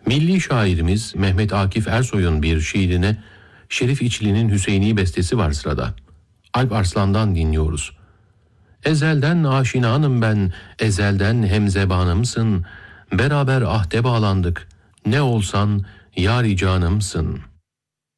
Milli şairimiz Mehmet Akif Ersoy'un bir şiirine Şerif İçli'nin Hüseyini bestesi var sırada. Alp Arslan'dan dinliyoruz. Ezelden aşinanım ben, ezelden hemzebanımsın. Beraber ahde bağlandık, ne olsan yâri canımsın.